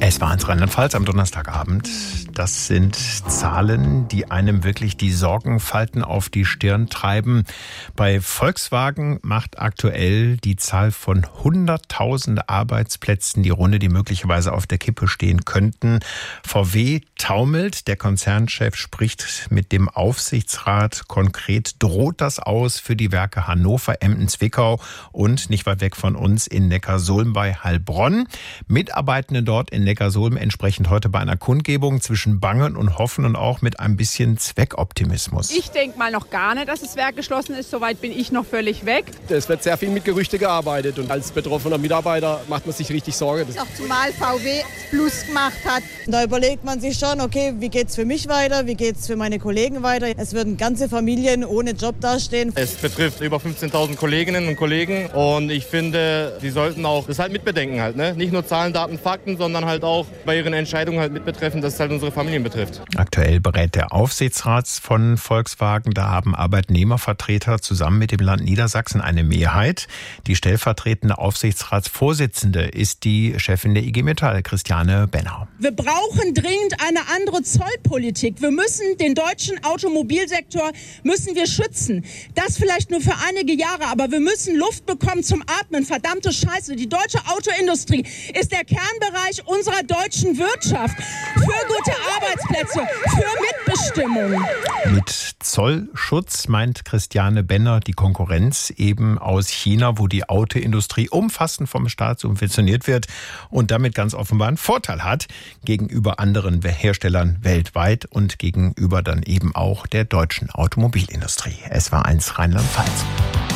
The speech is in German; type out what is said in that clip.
Es war eins Rheinland-Pfalz am Donnerstagabend. Das sind Zahlen, die einem wirklich die Sorgenfalten auf die Stirn treiben. Bei Volkswagen macht aktuell die Zahl von 100.000 Arbeitsplätzen die Runde, die möglicherweise auf der Kippe stehen könnten. VW taumelt. Der Konzernchef spricht mit dem Aufsichtsrat. Konkret droht das aus für die Werke Hannover, Emden, Zwickau und nicht weit weg von uns in Neckarsulm bei Heilbronn. Mitarbeitende dort in Neckarsulm entsprechend heute bei einer Kundgebung zwischen Bangen und Hoffen und auch mit ein bisschen Zweckoptimismus. Ich denke mal noch gar nicht, dass das Werk geschlossen ist. Soweit bin ich noch völlig weg. Es wird sehr viel mit Gerüchte gearbeitet und als betroffener Mitarbeiter macht man sich richtig Sorge. Auch zumal VW Plus gemacht hat. Da überlegt man sich schon, okay, wie geht's für mich weiter, wie geht's für meine Kollegen weiter. Es würden ganze Familien ohne Job dastehen. Es betrifft über 15.000 Kolleginnen und Kollegen und ich finde, die sollten auch das halt mitbedenken halt, ne? Nicht nur Zahlen, Daten, Fakten, sondern halt auch bei ihren Entscheidungen halt mitbetreffen, dass es halt unsere Familien betrifft. Aktuell berät der Aufsichtsrat von Volkswagen. Da haben Arbeitnehmervertreter zusammen mit dem Land Niedersachsen eine Mehrheit. Die stellvertretende Aufsichtsratsvorsitzende ist die Chefin der IG Metall, Christiane Benner. Wir brauchen dringend eine andere Zollpolitik. Wir müssen den deutschen Automobilsektor schützen. Das vielleicht nur für einige Jahre, aber wir müssen Luft bekommen zum Atmen. Verdammte Scheiße. Die deutsche Autoindustrie ist der Kernbereich unserer deutschen Wirtschaft. Für gute Arbeitsplätze, für Mitbestimmung. Mit Zollschutz meint Christiane Benner die Konkurrenz eben aus China, wo die Autoindustrie umfassend vom Staat subventioniert wird und damit ganz offenbar einen Vorteil hat gegenüber anderen Herstellern weltweit und gegenüber dann eben auch der deutschen Automobilindustrie. Es war eins Rheinland-Pfalz.